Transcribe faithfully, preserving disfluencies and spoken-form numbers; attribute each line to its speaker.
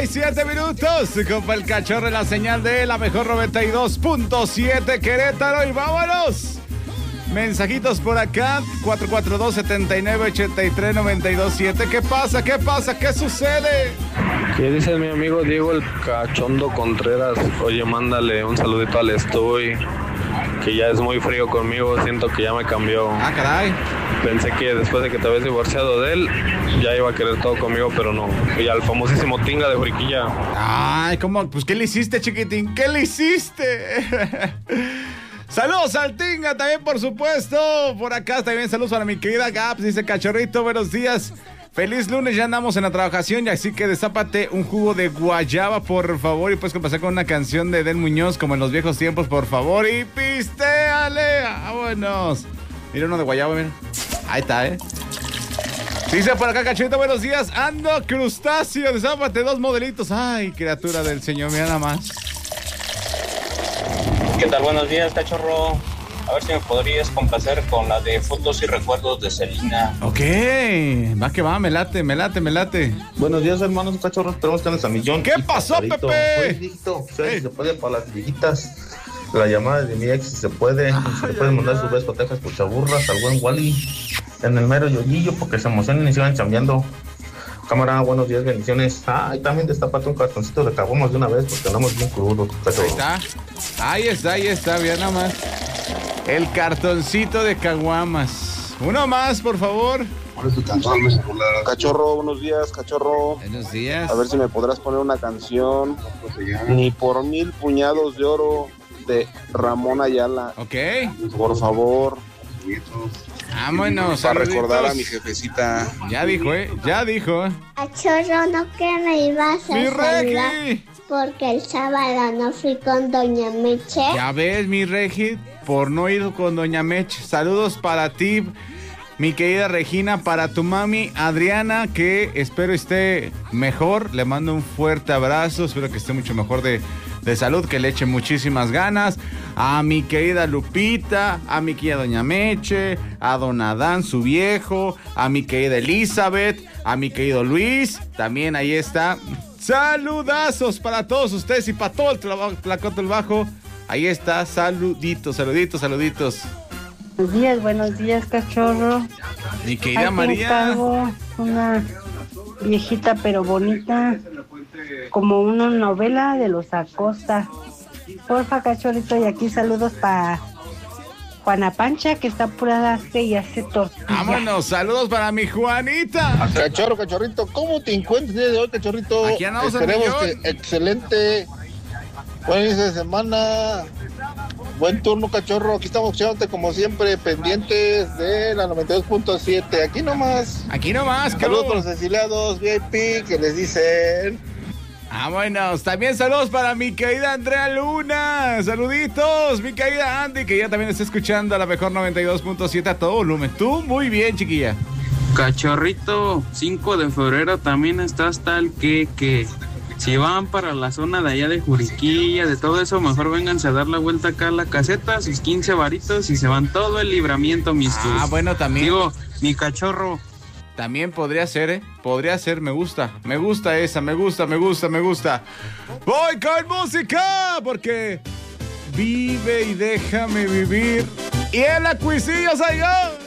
Speaker 1: y siete minutos. Compa el Cachorro en la señal de la mejor noventa y dos punto siete Querétaro. Y vámonos. Mensajitos por acá. cuatro cuatro dos, siete nueve, ocho tres, nueve dos siete. ¿Qué pasa? ¿Qué pasa? ¿Qué sucede?
Speaker 2: ¿Qué dice mi amigo Diego el Cachondo Contreras? Oye, mándale un saludito al Estoy, que ya es muy frío conmigo, siento que ya me cambió.
Speaker 1: Ah, caray.
Speaker 2: Pensé que después de que te habías divorciado de él, ya iba a querer todo conmigo, pero no. Y al famosísimo Tinga de Juriquilla.
Speaker 1: Ay, ¿cómo? Pues, ¿qué le hiciste, chiquitín? ¿Qué le hiciste? Saludos al Tinga también, por supuesto. Por acá también saludos para mi querida Gaps. Dice Cachorrito, buenos días. Feliz lunes, ya andamos en la trabajación. Y así que destápate un jugo de guayaba, por favor. Y puedes comenzar con una canción de Edel Muñoz, como en los viejos tiempos, por favor. Y pistéale. Vámonos. Mira uno de guayaba, mira. Ahí está, ¿eh? Dice por acá, Cachorrito, buenos días. Ando crustáceo, destápate dos modelitos. Ay, criatura del Señor, mira nada más.
Speaker 3: ¿Qué tal? Buenos días, Cachorro. A ver si me podrías complacer con la de Fotos y Recuerdos de Selena.
Speaker 1: Ok, va que va, me late, me late, me late.
Speaker 4: Buenos días, hermanos Cachorros, esperamos que andes a millón.
Speaker 1: ¿Qué pasó,
Speaker 4: Papadito.
Speaker 1: Pepe?
Speaker 4: Oye, Víctor, si se puede para las viejitas, la llamada de mi ex, si se puede, ay, si se pueden mandar sus besotejas cuchaburras al buen Wally en el mero yoyillo, porque se emocionen y sigan chambeando. Cámara, buenos días, bendiciones. Ah, y también destapate un cartoncito de caguamas de una vez, porque andamos bien crudos.
Speaker 1: Ahí está, ahí está, ahí está, bien nada más. El cartoncito de caguamas. Uno más, por favor.
Speaker 5: Cachorro, buenos días, Cachorro.
Speaker 1: Buenos días.
Speaker 5: A ver si me podrás poner una canción. Ni por mil puñados de oro de Ramón Ayala.
Speaker 1: Ok.
Speaker 5: Por favor.
Speaker 1: Vámonos.
Speaker 5: Para
Speaker 1: saluditos.
Speaker 5: recordar a mi jefecita.
Speaker 1: Ya dijo, ¿eh? Ya dijo.
Speaker 6: Cachorro, no que me ibas a
Speaker 1: ¡Mi
Speaker 6: saludar
Speaker 1: Regi!
Speaker 6: porque el sábado no fui con Doña Meche.
Speaker 1: Ya ves, mi Regi, por no ir con Doña Meche. Saludos para ti, mi querida Regina, para tu mami Adriana, que espero esté mejor. Le mando un fuerte abrazo, espero que esté mucho mejor de, de salud, que le eche muchísimas ganas. A mi querida Lupita, a mi querida Doña Meche, a Don Adán, su viejo, a mi querida Elizabeth, a mi querido Luis, también ahí está. Saludazos para todos ustedes y para todo el Tlacote del Bajo. Ahí está, saluditos, saluditos, saluditos.
Speaker 7: Buenos días, buenos días, Cachorro.
Speaker 1: Mi querida
Speaker 7: Aquí
Speaker 1: María.
Speaker 7: encargo una viejita pero bonita, como una novela de los Acosta. Porfa, Cachorrito, y aquí saludos para Juana Pancha, que está apurada y hace tortilla.
Speaker 1: Vámonos, saludos para mi Juanita.
Speaker 5: Cachorro, Cachorrito, ¿cómo te encuentras el día de hoy, Cachorrito?
Speaker 1: Aquí andamos al
Speaker 5: Esperemos
Speaker 1: millón.
Speaker 5: que excelente. Buen inicio de semana. Buen turno, Cachorro. Aquí estamos escuchándote como siempre, pendientes de la noventa y dos punto siete. Aquí nomás.
Speaker 1: Aquí nomás,
Speaker 5: Saludos
Speaker 1: cabrón.
Speaker 5: para los exiliados V I P que les dicen.
Speaker 1: Vámonos, también saludos para mi querida Andrea Luna. Saluditos, mi querida Andy, que ya también está escuchando a la mejor noventa y dos punto siete a todo volumen. Tú, muy bien, chiquilla.
Speaker 8: Cachorrito, cinco de febrero también está hasta el que, que si van para la zona de allá de Juriquilla, de todo eso, mejor vénganse a dar la vuelta acá a la caseta, sus quince varitos y se van todo el libramiento, mis tus.
Speaker 1: Ah, bueno, también.
Speaker 8: Digo, mi Cachorro.
Speaker 1: También podría ser, ¿eh? Podría ser, me gusta. Me gusta esa, me gusta, me gusta, me gusta. Voy con música, porque vive y déjame vivir. Y el Acuisillo, Saigón.